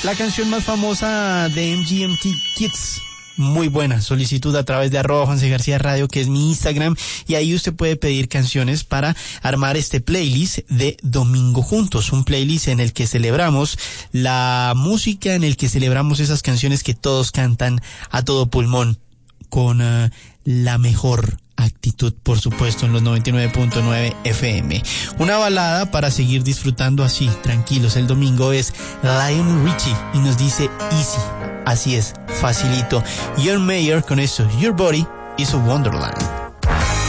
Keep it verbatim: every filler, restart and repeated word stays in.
La canción más famosa de M G M T Kids. Muy buena solicitud a través de arroba Juanse García Radio, que es mi Instagram, y ahí usted puede pedir canciones para armar este playlist de Domingo Juntos, un playlist en el que celebramos la música, en el que celebramos esas canciones que todos cantan a todo pulmón, con uh, la mejor actitud, por supuesto, en los noventa y nueve punto nueve F M. Una balada para seguir disfrutando así, tranquilos, el domingo es Lionel Richie y nos dice Easy. Así es, facilito. John Mayer con eso, Your Body is a Wonderland.